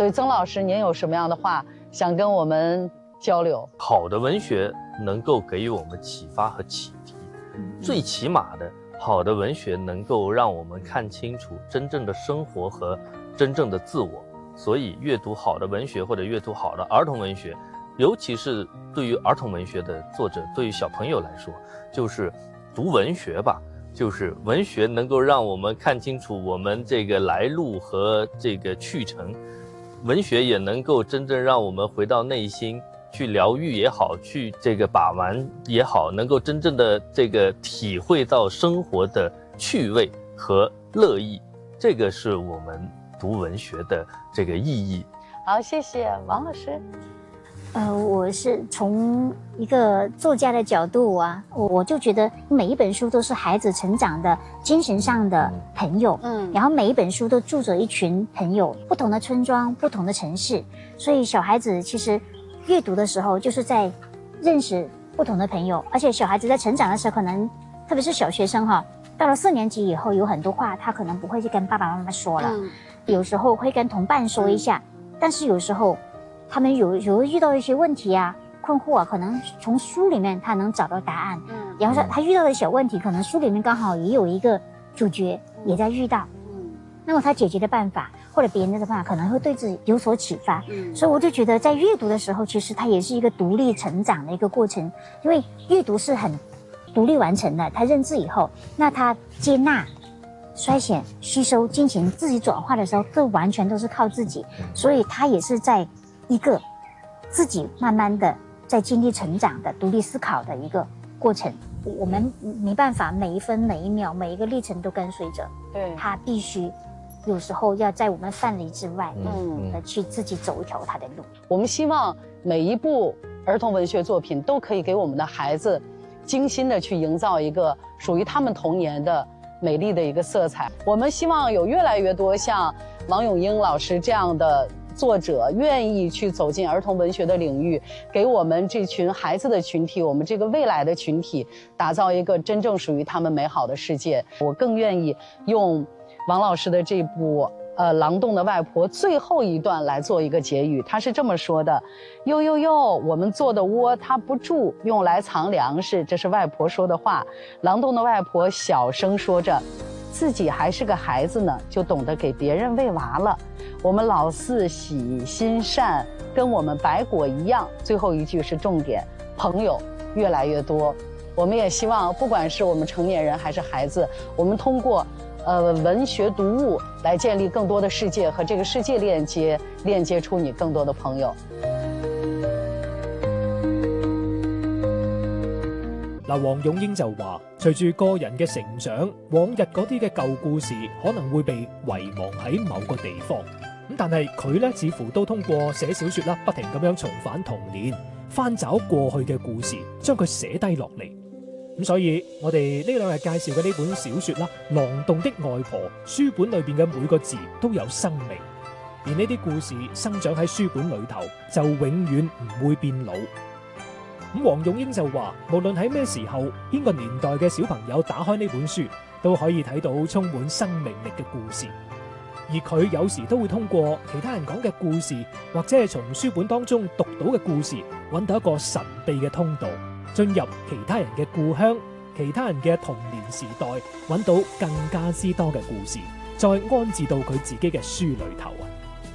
所以曾老师，您有什么样的话想跟我们交流？ 好的文学能够给予我们启发和启迪，最起码的，好的文学能够让我们看清楚真正的生活和真正的自我。所以阅读好的文学或者阅读好的儿童文学，尤其是对于儿童文学的作者，对于小朋友来说，就是读文学吧，就是文学能够让我们看清楚我们这个来路和这个去程，文学也能够真正让我们回到内心去疗愈也好，去这个把玩也好，能够真正的这个体会到生活的趣味和乐意，这个是我们读文学的这个意义。 好，谢谢王老师。 我是从一个作家的角度啊，我就觉得每一本书都是孩子成长的精神上的朋友，然后每一本书都住着一群朋友，不同的村庄，不同的城市，所以小孩子其实阅读的时候就是在认识不同的朋友，而且小孩子在成长的时候，可能特别是小学生哈，到了4年级以后，有很多话他可能不会去跟爸爸妈妈说了，有时候会跟同伴说一下，但是有时候他们有遇到一些问题啊、困惑啊，可能从书里面他能找到答案。然后说他遇到的小问题，可能书里面刚好也有一个主角也在遇到。那么他解决的办法或者别人的办法，可能会对自己有所启发。所以我就觉得在阅读的时候，其实它也是一个独立成长的一个过程，因为阅读是很独立完成的。他认知以后，那他接纳、筛选、吸收、进行自己转化的时候，这完全都是靠自己。所以他也是在一个自己慢慢的在经历成长的独立思考的一个过程，我们没办法每一分每一秒每一个历程都跟随着， 对， 他必须有时候要在我们范围之外，去自己走一条他的路。 我们希望每一部儿童文学作品都可以给我们的孩子精心的去营造一个属于他们童年的美丽的一个色彩。我们希望有越来越多像王永英老师这样的作者愿意去走进儿童文学的领域，给我们这群孩子的群体，我们这个未来的群体打造一个真正属于他们美好的世界。我更愿意用王老师的这部狼洞的外婆最后一段来做一个结语。他是这么说的：哟哟哟，我们做的窝它不住，用来藏粮食。这是外婆说的话。狼洞的外婆小声说着，自己还是个孩子呢，就懂得给别人喂娃了。我们老四喜心善，跟我们白果一样。最后一句是重点，朋友越来越多。我们也希望，不管是我们成年人还是孩子，我们通过文学读物来建立更多的世界，和这个世界链接出你更多的朋友。 黃永英就話，隨住個人嘅成長，往日嗰啲嘅舊故事可能會被遺忘喺某個地方。咁但係佢咧似乎都通過寫小說啦，不停咁樣重返童年，翻找過去嘅故事，將佢寫低落嚟。咁所以我哋呢兩日介紹嘅呢本小說啦，《狼洞的外婆》，書本裏邊嘅每個字都有生命，而呢啲故事生長喺書本裏頭，就永遠唔會變老。咁黃永英就話，無論喺咩時候、邊個年代嘅小朋友打開呢本書，都可以睇到充滿生命力嘅故事。而佢有時都會通過其他人講嘅故事，或者係從書本當中讀到嘅故事，揾到一個神秘嘅通道，進入其他人嘅故鄉、其他人嘅童年時代，揾到更加之多嘅故事，再安置到佢自己嘅書裏頭啊！